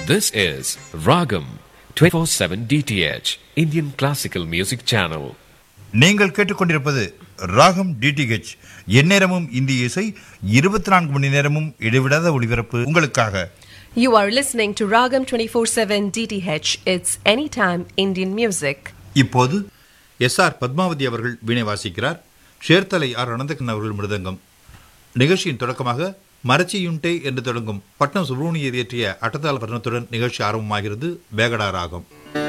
This is Ragam 24/7 DTH Indian Classical Music Channel. நீங்கள் கேட்டுக்கொண்டிருப்பது ராகம் டிடிஹெச். எந்நேரமும் இந்திய இசை, 24 மணி நேரமும் இடைவிடாத ஒளிபரப்பு உங்களுக்காக. You are listening to Ragam 24/7 DTH. It's anytime Indian music. இப்போது எஸ்.ஆர். பத்மாவதி அவர்கள் வீணை வாசிக்கிறார். ஷேர்தலை ஆர். அனந்தகன் அவர்கள் மிருதங்கம். நிகழ்ச்சியின் தொடக்கமாக மரச்சியுண்டே என்று தொடங்கும் பட்னம் சுப்ரமணியர் இயற்றிய அட்டதாள வர்ணத்துடன் நிகழ்ச்சி ஆரம்பமாகிறது. பேகடா ராகம்.